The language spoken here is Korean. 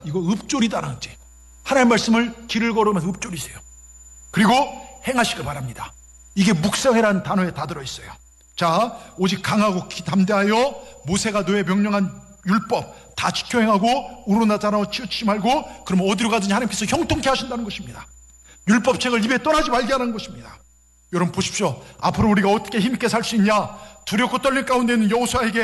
이거 읍조리다라는 거지. 하나님의 말씀을 길을 걸으면서 읍조리세요. 그리고 행하시길 바랍니다. 이게 묵상이라는 단어에 다 들어있어요. 자, 오직 강하고 담대하여 모세가 너의 명령한 율법 다 지켜 행하고 우러나자라고 치우치지 말고, 그럼 어디로 가든지 하나님께서 형통케 하신다는 것입니다. 율법책을 입에 떠나지 말게 하는 것입니다. 여러분 보십시오. 앞으로 우리가 어떻게 힘있게 살 수 있냐? 두렵고 떨릴 가운데 있는 여호수아에게